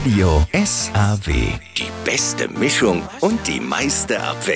Radio SAW. Die beste Mischung und die meiste Abwechslung.